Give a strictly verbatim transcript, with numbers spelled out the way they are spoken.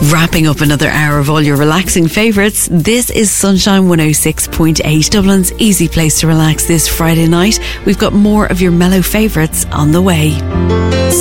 Wrapping up another hour of all your relaxing favourites, this is Sunshine one oh six point eight, Dublin's easy place to relax this Friday night. We've got more of your mellow favourites on the way.